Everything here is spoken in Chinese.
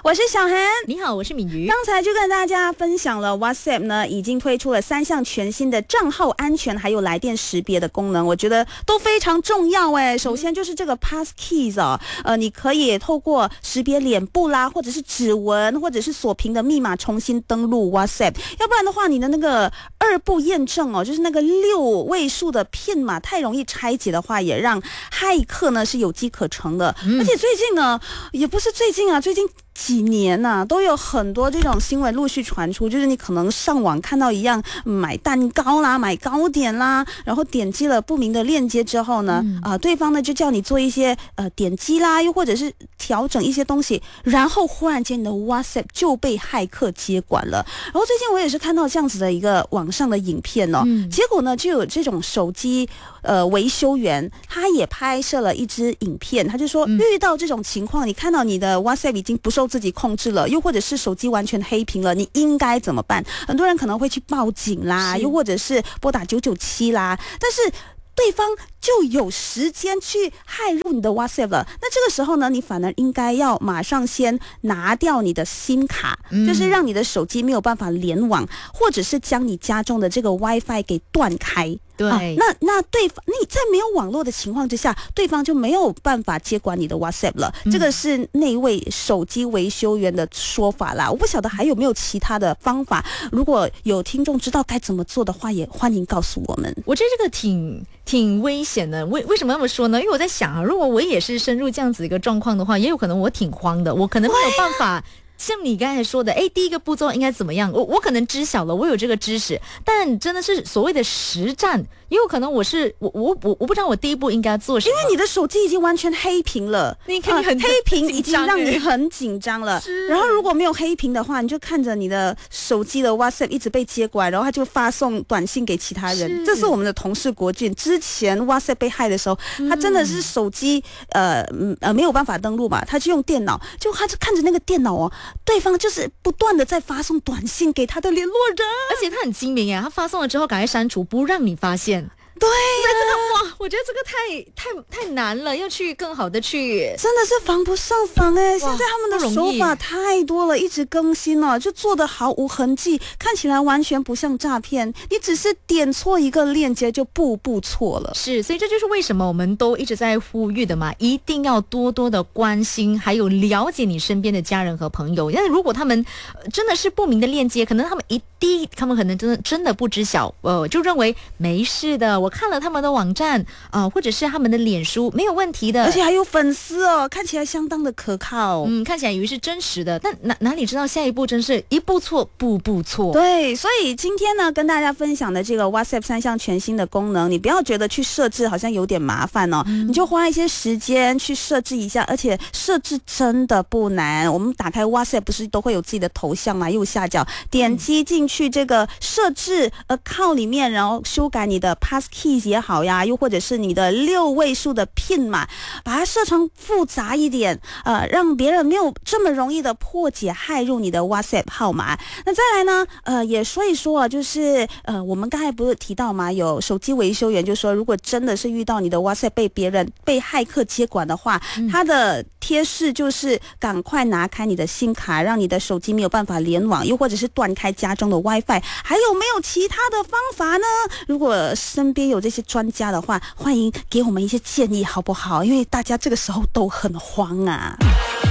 我是小涵。 你好，我是敏瑜。 刚才就跟大家分享了 WhatsApp 呢已经推出了3项全新的账号安全还有来电识别的功能，我觉得都非常重要诶。首先就是这个 Passkeys 你可以透过识别脸部啦，或者是指纹，或者是锁屏的密码重新登录 WhatsApp， 要不然的话你的那个2步验证就是那个6位数的PIN码太容易拆解的话，也让骇客呢是有机可乘的。而且最近呢，也不是最近啊，最近几年都有很多这种新闻陆续传出，就是你可能上网看到一样买蛋糕啦，买糕点啦，然后点击了不明的链接之后呢，对方呢就叫你做一些点击啦，又或者是调整一些东西，然后忽然间你的 WhatsApp 就被骇客接管了。然后最近我也是看到这样子的一个网上的影片结果呢就有这种手机维修员，他也拍摄了一支影片，他就说遇到这种情况，你看到你的 WhatsApp 已经不受自己控制了，又或者是手机完全黑屏了，你应该怎么办？很多人可能会去报警啦，又或者是拨打997啦，但是对方就有时间去骇入你的 WhatsApp 了。那这个时候呢，你反而应该要马上先拿掉你的 SIM 卡，就是让你的手机没有办法联网，或者是将你家中的这个 WiFi 给断开。 对， 那对方，你在没有网络的情况之下，对方就没有办法接管你的 WhatsApp 了。这个是那位手机维修员的说法啦，我不晓得还有没有其他的方法。如果有听众知道该怎么做的话，也欢迎告诉我们。 我觉得这个挺危险的。为什么那么说呢？因为我在想如果我也是深入这样子一个状况的话，也有可能我挺慌的，我可能没有办法。像你刚才说的，第一个步骤应该怎么样？我可能知晓了，我有这个知识，但真的是所谓的实战，也有可能我不知道我第一步应该做什么， 因为你的手机已经完全黑屏了， 你看黑屏已经让你很紧张了。然后如果没有黑屏的话，你就看着你的手机的 WhatsApp 一直被接管，然后他就发送短信给其他人。这是我们的同事国俊，之前 WhatsApp 被害的时候，他真的是手机没有办法登录嘛，他就用电脑，他就看着那个电脑对方就是不断的在发送短信给他的联络人， 而且他很精明耶，他发送了之后赶快删除，不让你发现。 对呀，我觉得这个太难了，要去更好的去， 真的是防不胜防现在他们的手法太多了，一直更新了，就做得毫无痕迹，看起来完全不像诈骗，你只是点错一个链接就步步错了。 是，所以这就是为什么我们都一直在呼吁的嘛，一定要多多的关心还有了解你身边的家人和朋友。因为如果他们真的是不明的链接，可能他们可能真的不知晓，就认为没事的，我看了他们的网站或者是他们的脸书没有问题的， 而且还有粉丝看起来相当的可靠， 看起来以为是真实的，但哪里知道下一步真是一步错步步错。 对，所以今天呢跟大家分享的这个 WhatsApp 3项全新的功能，你不要觉得去设置好像有点麻烦你就花一些时间去设置一下，而且设置真的不难。我们打开 WhatsApp 不是都会有自己的头像吗？右下角点击进去这个设置 account 里面，然后修改你的 Passkeys 也好呀，又或者是你的6位数的 PIN 码，把它设成复杂一点，让别人没有这么容易的破解骇入你的 WhatsApp 号码。那再来呢，也说一说就是我们刚才不是提到吗？有手机维修员就说，如果真的是遇到你的 WhatsApp 被骇客接管的话，他的贴士就是赶快拿开你的SIM卡，让你的手机没有办法联网，又或者是断开家中的 WiFi。还有没有其他的方法呢？如果身边有这些专家的话，欢迎给我们一些建议好不好？因为大家这个时候都很慌啊。